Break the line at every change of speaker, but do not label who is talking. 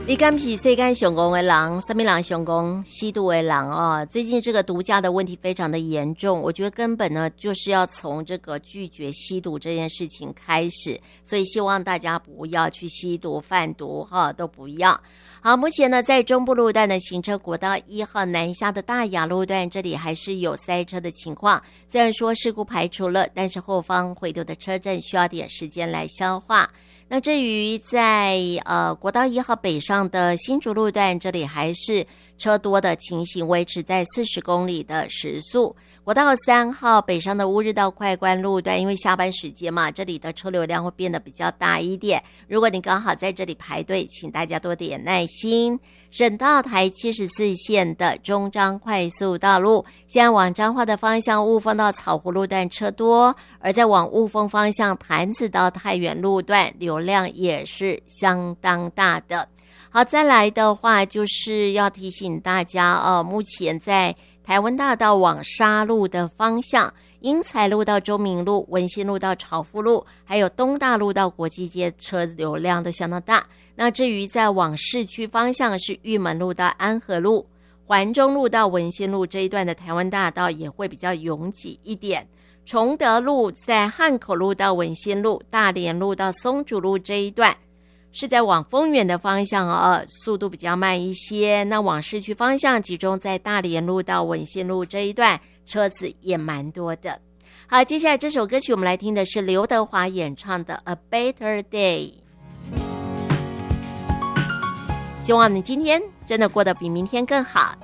你敢是世界上公的人，什么人上公？吸毒的人哦。最近这个毒驾的问题非常的严重，我觉得根本呢就是要从这个拒绝吸毒这件事情开始，所以希望大家不要去吸毒、贩毒都不要。好，目前呢在中部路段的行车国道1号南下的大雅路段，这里还是有塞车的情况。虽然说事故排除了，但是后方回流的车阵需要点时间来消化。那至于在国道1号北上的新竹路段，这里还是车多的情形，维持在40公里的时速。国道3号北上的乌日到快关路段，因为下班时间嘛，这里的车流量会变得比较大一点。如果你刚好在这里排队，请大家多点耐心。省道台74线的中彰快速道路，现在往彰化的方向雾峰到草湖路段车多，而在往雾峰方向潭子到太原路段流量也是相当大的。好，再来的话就是要提醒大家目前在台湾大道往沙路的方向，英才路到中明路、文心路到朝富路，还有东大路到国际街，车流量都相当大。那至于在往市区方向是玉门路到安和路、环中路到文心路这一段的台湾大道也会比较拥挤一点。崇德路在汉口路到文心路、大连路到松竹路这一段是在往丰原的方向速度比较慢一些。那往市区方向集中在大连路到文心路这一段，车子也蛮多的。好，接下来这首歌曲我们来听的是刘德华演唱的 A Better Day。 希望你今天真的过得比明天更好，